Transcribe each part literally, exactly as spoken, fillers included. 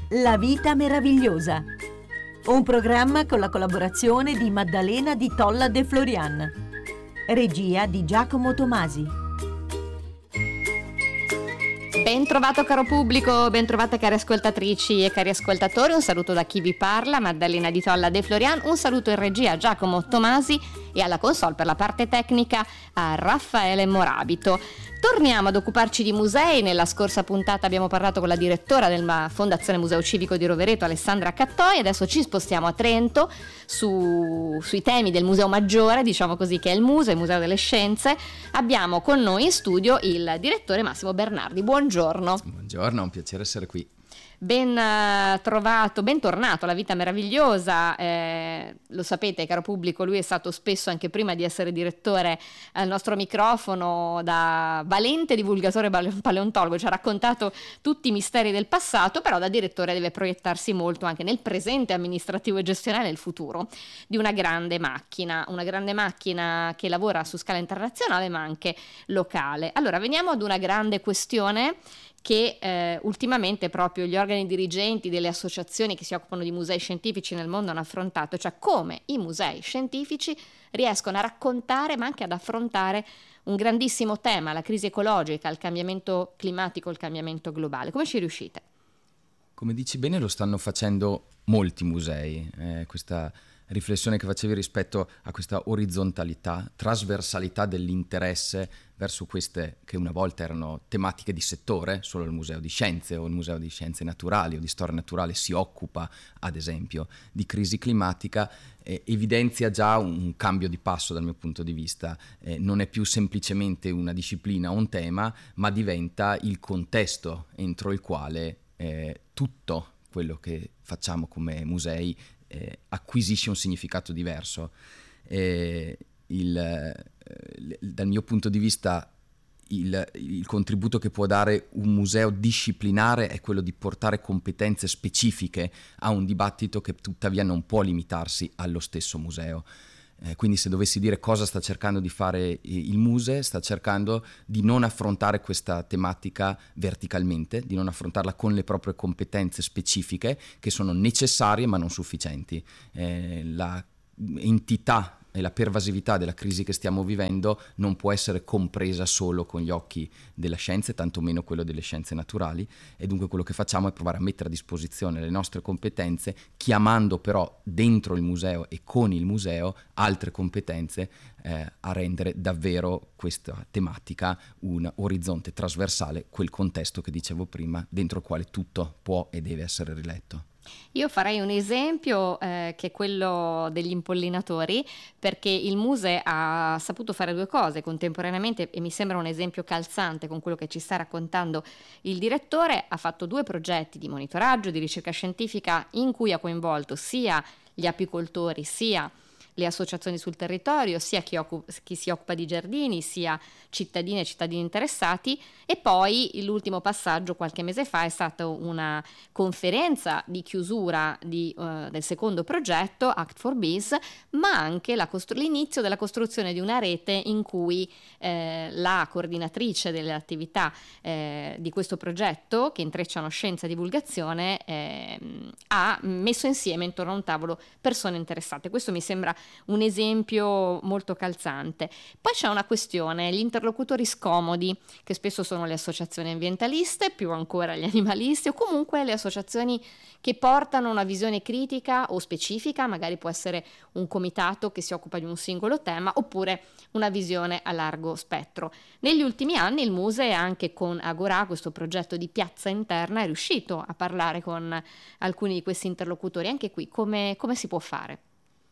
La vita meravigliosa. Un programma con la collaborazione di Maddalena di Tolla De Florian. Regia di Giacomo Tomasi. Ben trovato caro pubblico, ben trovate cari ascoltatrici e cari ascoltatori, un saluto da chi vi parla, Maddalena di Tolla De Florian, un saluto in regia a Giacomo Tomasi e alla console per la parte tecnica a Raffaele Morabito. Torniamo ad occuparci di musei. Nella scorsa puntata abbiamo parlato con la direttora della Fondazione Museo Civico di Rovereto, Alessandra Cattoi. Adesso ci spostiamo a Trento su, sui temi del Museo Maggiore, diciamo così, che è il Museo, il Museo delle Scienze. Abbiamo con noi in studio il direttore Massimo Bernardi. Buongiorno. Buongiorno, è un piacere essere qui. Ben uh, trovato, bentornato alla Vita Meravigliosa, eh, lo sapete caro pubblico, lui è stato spesso anche prima di essere direttore al nostro microfono da valente divulgatore paleontologo, ci ha raccontato tutti i misteri del passato, però da direttore deve proiettarsi molto anche nel presente amministrativo e gestionale e nel futuro di una grande macchina, una grande macchina che lavora su scala internazionale ma anche locale. Allora veniamo ad una grande questione che eh, ultimamente proprio gli organi dirigenti delle associazioni che si occupano di musei scientifici nel mondo hanno affrontato, cioè come i musei scientifici riescono a raccontare ma anche ad affrontare un grandissimo tema, la crisi ecologica, il cambiamento climatico, il cambiamento globale. Come ci riuscite? Come dici bene, lo stanno facendo molti musei, eh, questa riflessione che facevi rispetto a questa orizzontalità, trasversalità dell'interesse verso queste che una volta erano tematiche di settore, solo il Museo di Scienze o il Museo di Scienze Naturali o di Storia Naturale si occupa, ad esempio, di crisi climatica, eh, evidenzia già un cambio di passo dal mio punto di vista. Eh, non è più semplicemente una disciplina o un tema, ma diventa il contesto entro il quale eh, tutto quello che facciamo come musei Eh, acquisisce un significato diverso. Eh, il, eh, dal mio punto di vista il, il contributo che può dare un museo disciplinare è quello di portare competenze specifiche a un dibattito che tuttavia non può limitarsi allo stesso museo. Eh, quindi se dovessi dire cosa sta cercando di fare il Muse, sta cercando di non affrontare questa tematica verticalmente, di non affrontarla con le proprie competenze specifiche che sono necessarie ma non sufficienti. Eh, la entità e la pervasività della crisi che stiamo vivendo non può essere compresa solo con gli occhi della scienza, tantomeno quello delle scienze naturali, e dunque quello che facciamo è provare a mettere a disposizione le nostre competenze, chiamando però dentro il museo e con il museo altre competenze eh, a rendere davvero questa tematica un orizzonte trasversale, quel contesto che dicevo prima, dentro il quale tutto può e deve essere riletto. Io farei un esempio eh, che è quello degli impollinatori, perché il Muse ha saputo fare due cose contemporaneamente e mi sembra un esempio calzante con quello che ci sta raccontando il direttore. Ha fatto due progetti di monitoraggio, di ricerca scientifica in cui ha coinvolto sia gli apicoltori sia le associazioni sul territorio, sia chi, occupa, chi si occupa di giardini, sia cittadine e cittadini interessati, e poi l'ultimo passaggio qualche mese fa è stata una conferenza di chiusura di, uh, del secondo progetto Act for Bees, ma anche la costru- l'inizio della costruzione di una rete in cui eh, la coordinatrice delle attività eh, di questo progetto, che intrecciano scienza e divulgazione, eh, ha messo insieme intorno a un tavolo persone interessate. Questo mi sembra un esempio molto calzante. Poi c'è una questione, gli interlocutori scomodi, che spesso sono le associazioni ambientaliste, più ancora gli animalisti, o comunque le associazioni che portano una visione critica o specifica, magari può essere un comitato che si occupa di un singolo tema, oppure una visione a largo spettro. Negli ultimi anni il Muse, anche con Agorà, questo progetto di piazza interna, è riuscito a parlare con alcuni di questi interlocutori. Anche qui come, come si può fare?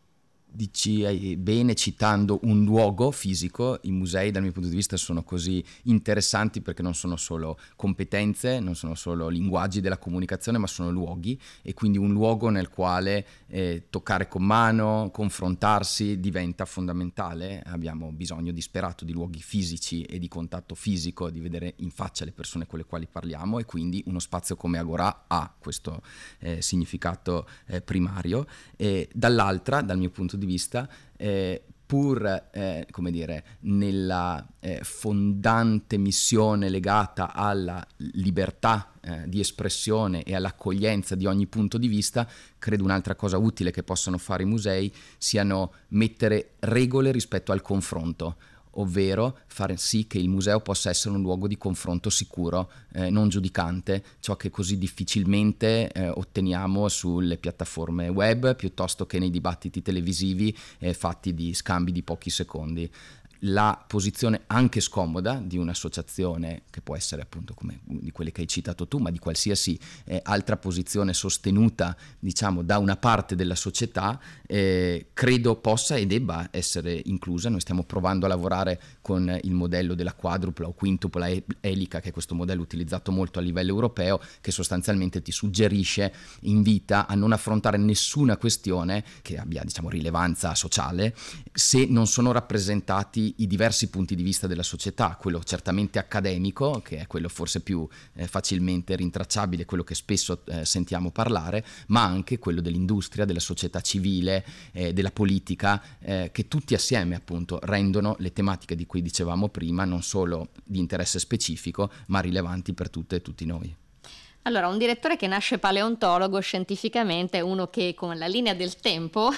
Dici bene, citando un luogo fisico. I musei dal mio punto di vista sono così interessanti perché non sono solo competenze, non sono solo linguaggi della comunicazione, ma sono luoghi, e quindi un luogo nel quale eh, toccare con mano, confrontarsi diventa fondamentale. Abbiamo bisogno disperato di luoghi fisici e di contatto fisico, di vedere in faccia le persone con le quali parliamo, e quindi uno spazio come Agorà ha questo eh, significato eh, primario. E dall'altra, dal mio punto di vista, eh, pur eh, come dire, nella eh, fondante missione legata alla libertà eh, di espressione e all'accoglienza di ogni punto di vista, credo un'altra cosa utile che possono fare i musei siano mettere regole rispetto al confronto, ovvero fare sì che il museo possa essere un luogo di confronto sicuro, eh, non giudicante, ciò che così difficilmente eh, otteniamo sulle piattaforme web piuttosto che nei dibattiti televisivi eh, fatti di scambi di pochi secondi. La posizione anche scomoda di un'associazione, che può essere appunto come di quelle che hai citato tu, ma di qualsiasi eh, altra posizione sostenuta, diciamo, da una parte della società, eh, credo possa e debba essere inclusa. Noi stiamo provando a lavorare con il modello della quadrupla o quintupla elica, che è questo modello utilizzato molto a livello europeo, che sostanzialmente ti suggerisce, invita a non affrontare nessuna questione che abbia, diciamo, rilevanza sociale se non sono rappresentati i diversi punti di vista della società, quello certamente accademico, che è quello forse più eh, facilmente rintracciabile, quello che spesso eh, sentiamo parlare, ma anche quello dell'industria, della società civile, eh, della politica, eh, che tutti assieme appunto rendono le tematiche di cui dicevamo prima non solo di interesse specifico, ma rilevanti per tutte e tutti noi. Allora, un direttore che nasce paleontologo scientificamente è uno che con la linea del tempo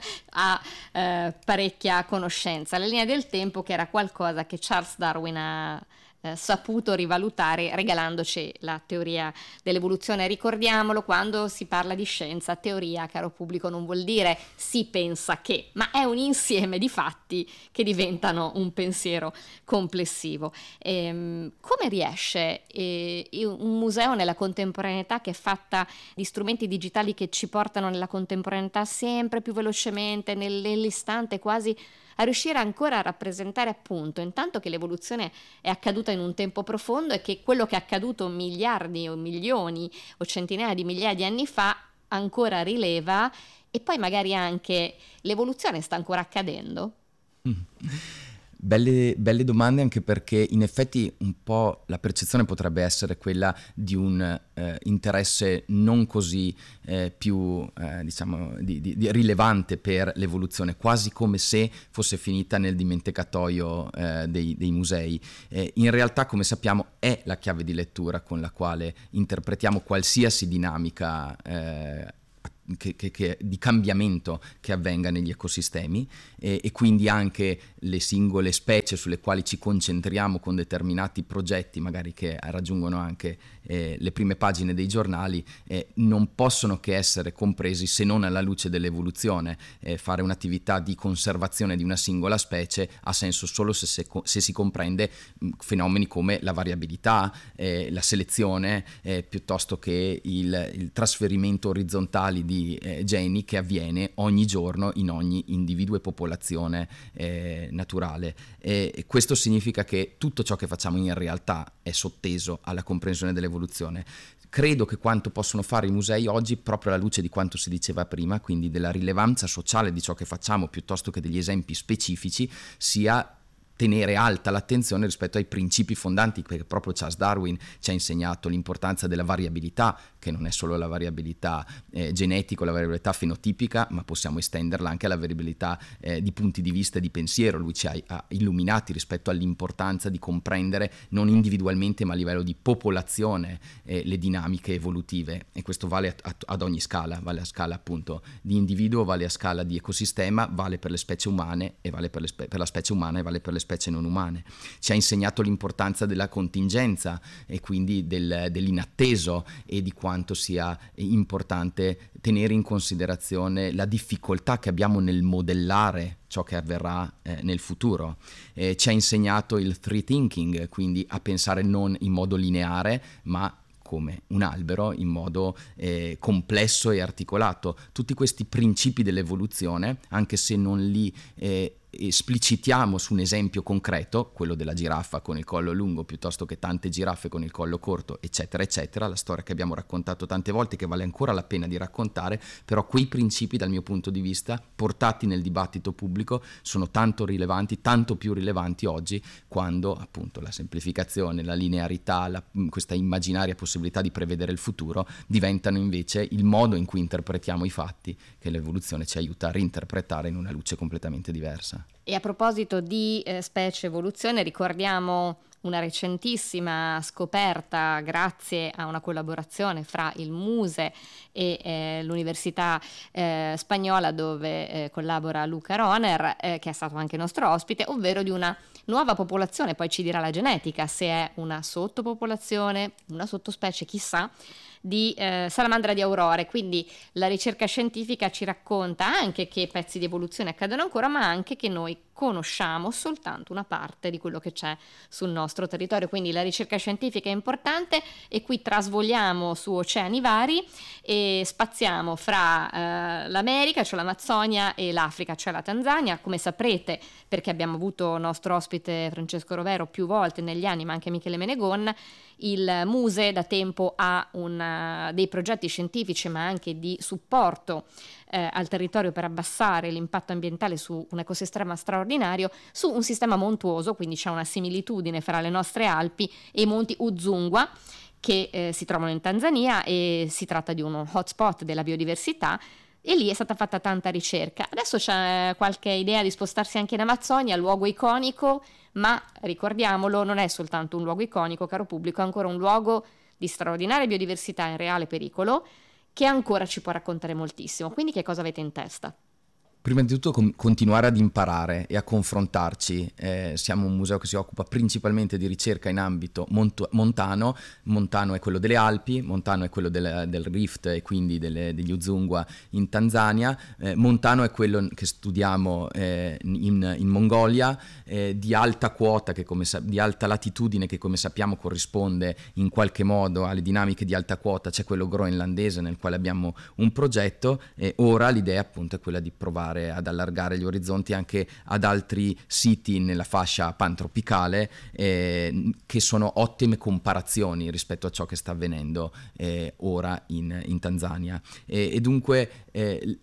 ha eh, parecchia conoscenza. La linea del tempo che era qualcosa che Charles Darwin ha eh, saputo rivalutare regalandoci la teoria dell'evoluzione. Ricordiamolo, quando si parla di scienza, teoria, caro pubblico, non vuol dire si pensa che, ma è un insieme di fatti che diventano un pensiero complessivo. Ehm, come riesce eh, un museo nella contemporaneità, che è fatta di strumenti digitali che ci portano nella contemporaneità sempre più velocemente, nell'istante quasi, a riuscire ancora a rappresentare appunto, intanto che l'evoluzione è accaduta in un tempo profondo e che quello che è accaduto miliardi o milioni o centinaia di migliaia di anni fa ancora rileva, e poi magari anche l'evoluzione sta ancora accadendo? Mm. Belle, belle domande, anche perché in effetti un po' la percezione potrebbe essere quella di un eh, interesse non così eh, più eh, diciamo di, di, di rilevante per l'evoluzione, quasi come se fosse finita nel dimenticatoio eh, dei, dei musei. Eh, in realtà, come sappiamo, è la chiave di lettura con la quale interpretiamo qualsiasi dinamica eh, Che, che, che di cambiamento che avvenga negli ecosistemi, e, e quindi anche le singole specie sulle quali ci concentriamo con determinati progetti, magari che raggiungono anche eh, le prime pagine dei giornali, eh, non possono che essere compresi se non alla luce dell'evoluzione. Eh, fare un'attività di conservazione di una singola specie ha senso solo se, se, se si comprende mh, fenomeni come la variabilità, eh, la selezione, eh, piuttosto che il, il trasferimento orizzontale di Eh, geni che avviene ogni giorno in ogni individuo e popolazione eh, naturale. E, e questo significa che tutto ciò che facciamo in realtà è sotteso alla comprensione dell'evoluzione. Credo che quanto possono fare i musei oggi, proprio alla luce di quanto si diceva prima, quindi della rilevanza sociale di ciò che facciamo piuttosto che degli esempi specifici, sia tenere alta l'attenzione rispetto ai principi fondanti, perché proprio Charles Darwin ci ha insegnato l'importanza della variabilità, che non è solo la variabilità eh, genetica o la variabilità fenotipica, ma possiamo estenderla anche alla variabilità eh, di punti di vista e di pensiero. Lui ci ha, ha illuminati rispetto all'importanza di comprendere non individualmente ma a livello di popolazione eh, le dinamiche evolutive, e questo vale a, a, ad ogni scala, vale a scala appunto di individuo, vale a scala di ecosistema, vale per le specie umane e vale per, le spe- per la specie umana e vale per le specie non umane. Ci ha insegnato l'importanza della contingenza e quindi del, dell'inatteso, e di quanto sia importante tenere in considerazione la difficoltà che abbiamo nel modellare ciò che avverrà eh, nel futuro. Eh, ci ha insegnato il three thinking, quindi a pensare non in modo lineare, ma come un albero, in modo eh, complesso e articolato. Tutti questi principi dell'evoluzione, anche se non li eh, esplicitiamo su un esempio concreto, quello della giraffa con il collo lungo piuttosto che tante giraffe con il collo corto, eccetera eccetera, la storia che abbiamo raccontato tante volte, che vale ancora la pena di raccontare, però quei principi, dal mio punto di vista, portati nel dibattito pubblico, sono tanto rilevanti, tanto più rilevanti oggi, quando appunto la semplificazione, la linearità, la, questa immaginaria possibilità di prevedere il futuro diventano invece il modo in cui interpretiamo i fatti, che l'evoluzione ci aiuta a reinterpretare in una luce completamente diversa. diversa. E a proposito di eh, specie evoluzione, ricordiamo una recentissima scoperta grazie a una collaborazione fra il Muse e eh, l'Università eh, Spagnola, dove eh, collabora Luca Roner, eh, che è stato anche nostro ospite, ovvero di una nuova popolazione. Poi ci dirà la genetica se è una sottopopolazione, una sottospecie, chissà, di eh, salamandra di aurore. Quindi la ricerca scientifica ci racconta anche che pezzi di evoluzione accadono ancora, ma anche che noi conosciamo soltanto una parte di quello che c'è sul nostro territorio. Quindi la ricerca scientifica è importante, e qui trasvoliamo su oceani vari e spaziamo fra eh, l'America, cioè l'Amazzonia, e l'Africa, cioè la Tanzania. Come saprete, perché abbiamo avuto nostro ospite Francesco Rovero più volte negli anni, ma anche Michele Menegon, il Muse da tempo ha una, dei progetti scientifici ma anche di supporto eh, al territorio per abbassare l'impatto ambientale su un ecosistema straordinario, su un sistema montuoso. Quindi c'è una similitudine fra le nostre Alpi e i monti Udzungwa, che eh, si trovano in Tanzania, e si tratta di uno hotspot della biodiversità, e lì è stata fatta tanta ricerca. Adesso c'è qualche idea di spostarsi anche in Amazzonia, luogo iconico, ma ricordiamolo, non è soltanto un luogo iconico, caro pubblico, è ancora un luogo di straordinaria biodiversità in reale pericolo, che ancora ci può raccontare moltissimo. Quindi che cosa avete in testa? Prima di tutto com- continuare ad imparare e a confrontarci. Eh, siamo un museo che si occupa principalmente di ricerca in ambito mont- montano. Montano è quello delle Alpi, montano è quello del, del Rift e quindi delle, degli Udzungwa in Tanzania, eh, montano è quello che studiamo eh, in, in Mongolia, eh, di alta quota, che come sa- di alta latitudine, che come sappiamo corrisponde in qualche modo alle dinamiche di alta quota. C'è quello groenlandese nel quale abbiamo un progetto, e ora l'idea appunto è quella di provare ad allargare gli orizzonti anche ad altri siti nella fascia pantropicale, eh, che sono ottime comparazioni rispetto a ciò che sta avvenendo eh, ora in, in Tanzania. E, e dunque eh,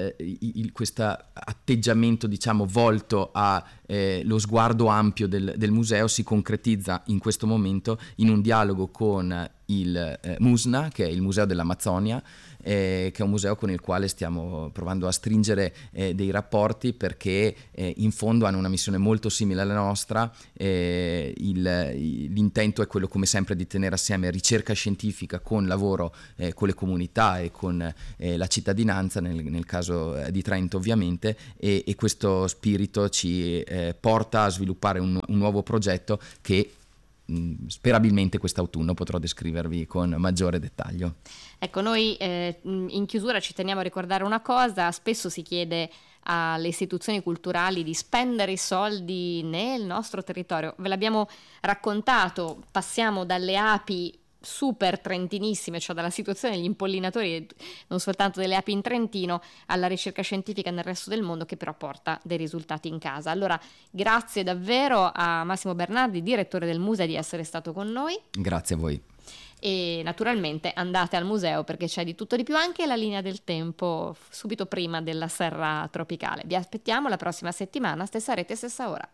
questo atteggiamento, diciamo, volto a eh, lo sguardo ampio del, del museo si concretizza in questo momento in un dialogo con il eh, MUSNA, che è il Museo dell'Amazzonia, eh, che è un museo con il quale stiamo provando a stringere eh, dei rapporti, perché eh, in fondo hanno una missione molto simile alla nostra. Eh, il, l'intento è quello, come sempre, di tenere assieme ricerca scientifica con lavoro eh, con le comunità e con eh, la cittadinanza, nel, nel caso eh, di Trento ovviamente, e, e questo spirito ci eh, porta a sviluppare un, un nuovo progetto che sperabilmente quest'autunno potrò descrivervi con maggiore dettaglio. Ecco, noi eh, in chiusura ci teniamo a ricordare una cosa: spesso si chiede alle istituzioni culturali di spendere i soldi nel nostro territorio. Ve l'abbiamo raccontato, passiamo dalle api super trentinissime, cioè dalla situazione degli impollinatori, non soltanto delle api in Trentino, alla ricerca scientifica nel resto del mondo, che però porta dei risultati in casa. Allora, grazie davvero a Massimo Bernardi, direttore del museo, di essere stato con noi. Grazie a voi. E naturalmente andate al museo, perché c'è di tutto di più, anche la linea del tempo subito prima della serra tropicale. Vi aspettiamo la prossima settimana, stessa rete, stessa ora.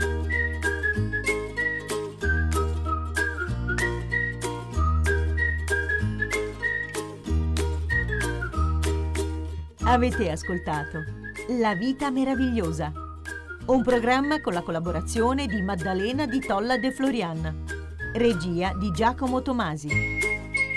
Avete ascoltato La vita meravigliosa, un programma con la collaborazione di Maddalena di Tolla De Florian, regia di Giacomo Tomasi.